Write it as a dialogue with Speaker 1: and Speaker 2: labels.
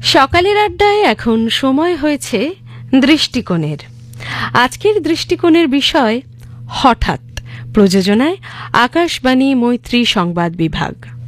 Speaker 1: সকালের আড্ডায় এখন সময় হয়েছে দৃষ্টিকোণের। আজকের দৃষ্টিকোণের বিষয় হঠাৎ, প্রযোজনায় আকাশবাণী মৈত্রী সংবাদ বিভাগ।